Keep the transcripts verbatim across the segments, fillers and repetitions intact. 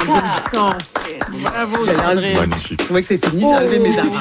Sandrine Bisson. Bravo, Sandrine. Magnifique. Je trouvais que c'est fini, j'ai enlevé mes dents.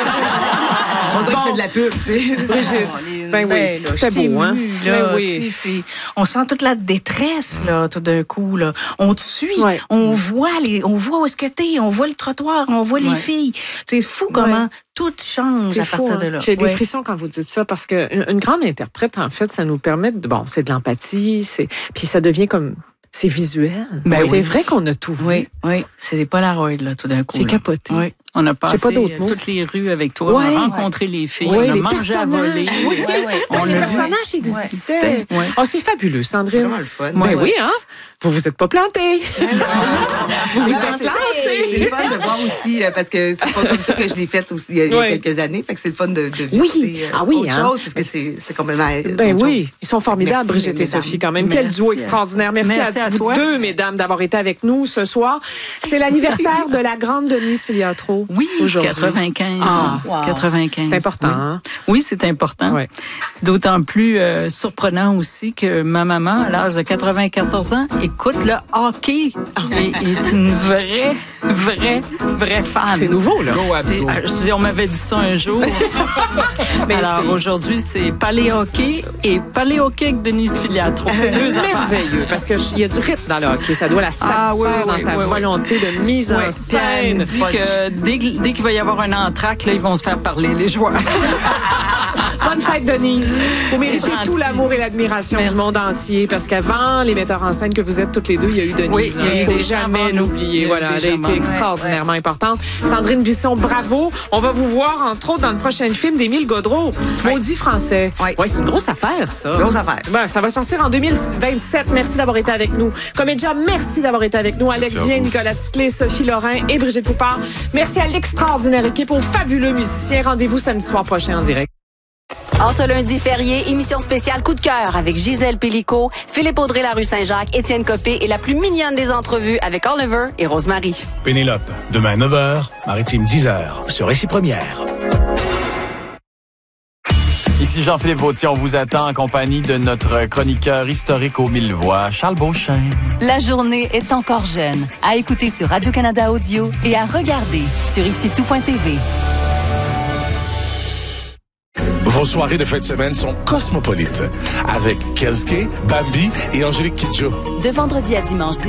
On dirait que je fais de la pub, tu sais. Brigitte, ben oui, Ben, là, c'était je beau, hein? t'ai émue, là, Ben oui. tu sais, c'est- on sent toute la détresse, là, tout d'un coup, là. On te suit, Ouais. on voit les, on voit où est-ce que t'es, on voit le trottoir, on voit les Ouais. filles. C'est fou comment tout change C'est à fou, partir hein? de là. J'ai des Ouais. frissons quand vous dites ça parce que une, une grande interprète, en fait, ça nous permet de, bon, c'est de l'empathie, c'est, puis ça devient comme, c'est visuel. Ben c'est oui. vrai qu'on a tout vu. Oui, oui, c'est Polaroid, là, tout d'un coup. C'est là. capoté. Oui. On a passé pas d'autres mots. toutes les rues avec toi, Ouais. on a rencontré les filles, Oui, on a les mangé à personnages. voler. Oui, Ouais, ouais. On les a personnages existaient. Ouais. Oh, c'est fabuleux, Sandrine. Vraiment le fun. Ben Ouais, oui, hein? Vous vous êtes pas plantés. vous vous Ouais, êtes c'est lancés. c'est le fun de voir aussi, euh, parce que c'est pas comme ça que je l'ai faite aussi il y a, il y a Ouais. quelques années. Fait que c'est le fun de, de Oui. visiter euh, Ah oui, autre hein. chose, parce que c'est c'est complètement Ben autre oui, chose. ils sont formidables, Merci, Brigitte et mesdames. Sophie, quand même. Quel Merci. duo extraordinaire. Merci, Merci à, à vous toi. deux, mesdames, d'avoir été avec nous ce soir. C'est l'anniversaire de la grande Denise Filiatro. Oui, aujourd'hui. quatre-vingt-quinze. Ah, wow. quatre-vingt-quinze. C'est important, Oui, hein? Oui, c'est important. Ouais. D'autant plus euh, surprenant aussi que ma maman, à l'âge de quatre-vingt-quatorze ans, écoute le hockey et est une vraie, vraie, vraie fan. C'est nouveau, là. C'est- euh, je dis, on m'avait dit ça un jour. Mais Alors c'est- aujourd'hui, c'est paléhockey et paléhockey avec Denise Filiatro. C'est deux affaires. merveilleux, parce qu'il y a du rythme dans le hockey. Ça doit la satisfaire Ah, oui, oui, dans oui, sa oui, oui. volonté de mise Ouais, en puis elle scène. me dit que dès, que- dès qu'il va y avoir un entracte, là, ils vont se faire parler, les joueurs. Bonne fête, Denise. Vous méritez gentil. tout l'amour et l'admiration du Merci. monde entier, parce qu'avant les metteurs en scène que vous êtes toutes les deux, il y a eu Denise. Oui, il y a eu faut des gens jamais avant nous. l'oublier. Il y a eu Voilà, des elle a gens été avant. extraordinairement importante. Sandrine Bisson, bravo. On va vous voir, entre autres, dans le prochain film d'Émile Gaudreau, Maudit français. Oui. Ouais, c'est une grosse affaire, ça. Grosse affaire. Ben, ça va sortir en deux mille vingt-sept. Merci d'avoir été avec nous. Comédia, merci d'avoir été avec nous. Alex Merci à Vien, vous. Nicolas Titley, Sophie Lorrain et Brigitte Poupard. Merci à l'extraordinaire équipe, aux fabuleux musiciens. Rendez-vous samedi soir prochain en direct. En ce lundi férié, émission spéciale Coup de cœur avec Gisèle Pellicot, Philippe Audrey, la rue Saint-Jacques, Étienne Copé et la plus mignonne des entrevues avec Oliver et Rosemary. Pénélope, demain neuf heures, Maritime dix heures, sur Récit Première. Ici Jean-Philippe Vautier, on vous attend en compagnie de notre chroniqueur historique aux mille voix, Charles Beauchesne. La journée est encore jeune. À écouter sur Radio-Canada Audio et à regarder sur ici tout point t v. Vos soirées de fin de semaine sont cosmopolites avec Kelske, Bambi et Angélique Kidjo. De vendredi à dimanche,